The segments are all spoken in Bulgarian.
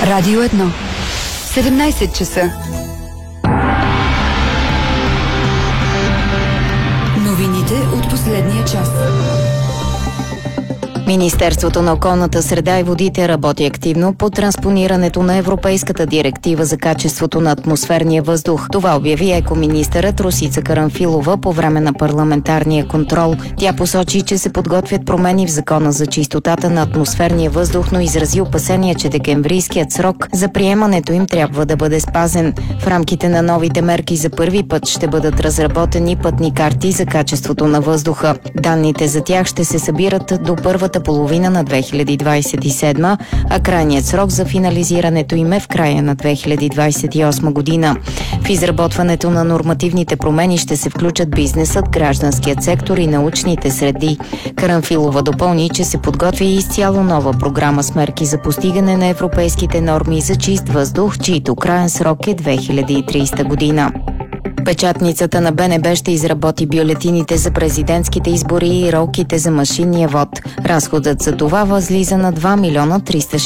Радио 1. 17 часа. Новините от последния час. Министерството на околната среда и водите работи активно по транспонирането на Европейската директива за качеството на атмосферния въздух. Това обяви екоминистърът Росица Карамфилова по време на парламентарния контрол. Тя посочи, че се подготвят промени в Закона за чистотата на атмосферния въздух, но изрази опасения, че декемврийският срок за приемането им трябва да бъде спазен. В рамките на новите мерки за първи път ще бъдат разработени пътни карти за качеството на въздуха. Данните за тях ще се събират до първата половина на 2027, а крайният срок за финализирането им е в края на 2028 година. В изработването на нормативните промени ще се включат бизнесът, гражданският сектор и научните среди. Карамфилова допълни, че се подготвя и изцяло нова програма с мерки за постигане на европейските норми за чист въздух, чието краен срок е 2030 година. Печатницата на БНБ ще изработи бюлетините за президентските избори и ролките за машинния вод. Разходът за това възлиза на 2 милиона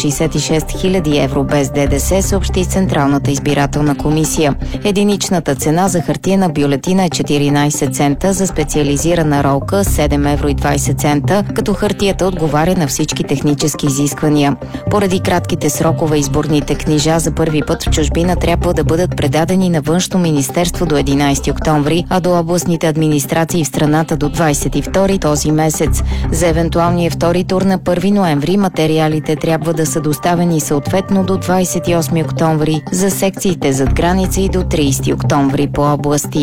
366 хиляди евро без ДДС, съобщи Централната избирателна комисия. Единичната цена за хартиена бюлетина е 14 цента, за специализирана ролка 7 евро и 20 цента, като хартията отговаря на всички технически изисквания. Поради кратките срокове изборните книжа за първи път в чужбина трябва да бъдат предадени на Външно министерство до 11 октомври, а до областните администрации в страната до 22 този месец. За евентуалния втори тур на 1 ноември материалите трябва да са доставени съответно до 28 октомври за секциите зад граница и до 30 октомври по области.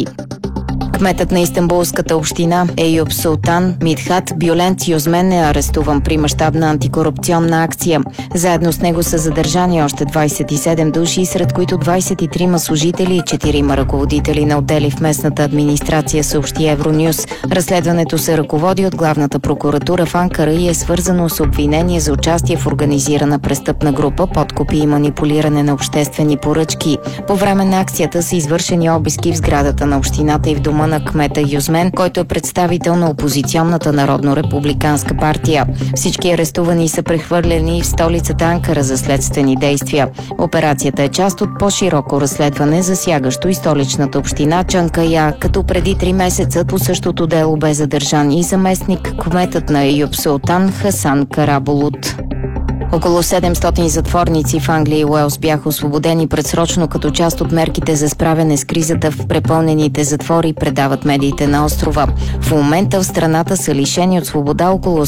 Кметът на Истанбулската община Ейюп Султан Мидхат Бюлент Юзмен е арестуван при мащабна антикорупционна акция. Заедно с него са задържани още 27 души, сред които 23 служители и 4 ръководители на отдели в местната администрация, съобщи Евронюс. Разследването се ръководи от главната прокуратура в Анкара и е свързано с обвинение за участие в организирана престъпна група, подкупи и манипулиране на обществени поръчки. По време на акцията са извършени обиски в сградата на общината и в дома на кмета Юзмен, който е представител на опозиционната Народно-републиканска партия. Всички арестувани са прехвърлени в столицата Анкара за следствени действия. Операцията е част от по-широко разследване, засягащо и столичната община Чанкая, като преди 3 месеца по същото дело бе задържан и заместник кметът на Ейюп Султан Хасан Карабулут. Около 700 затворници в Англия и Уелс бяха освободени предсрочно като част от мерките за справяне с кризата в препълнените затвори, предават медиите на острова. В момента в страната са лишени от свобода около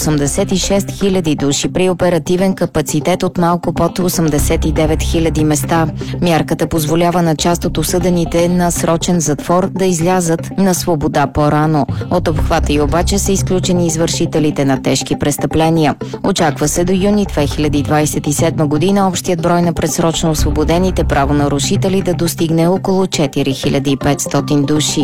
86 хиляди души при оперативен капацитет от малко под 89 хиляди места. Мярката позволява на част от осъдените на срочен затвор да излязат на свобода по-рано. От обхвата й обаче са изключени извършителите на тежки престъпления. Очаква се до юни 2027 година общият брой на предсрочно освободените правонарушители да достигне около 4500 души.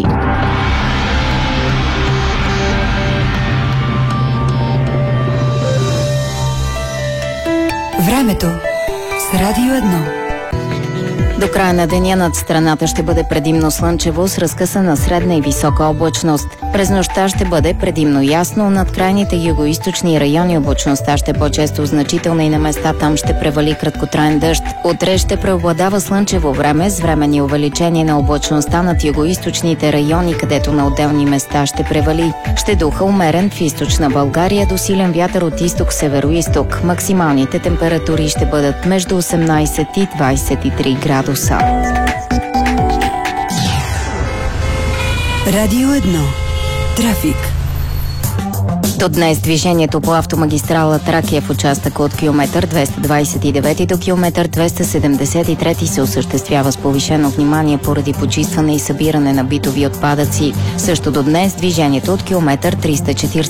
Времето с Радио 1. До края на деня над страната ще бъде предимно слънчево с разкъсана средна и висока облачност. През нощта ще бъде предимно ясно, над крайните югоизточни райони облачността ще по-често значителна и на места там ще превали краткотраен дъжд. Утре ще преобладава слънчево време с временни увеличения на облачността над югоизточните райони, където на отделни места ще превали. Ще духа умерен в източна България до силен вятър от изток-североизток. Максималните температури ще бъдат между 18 и 23 градуса. Радио 1. Трафик. До днес движението по автомагистрала Тракия в участъка от километър 229 до километър 273 се осъществява с повишено внимание поради почистване и събиране на битови отпадъци. Също до днес движението от километър 340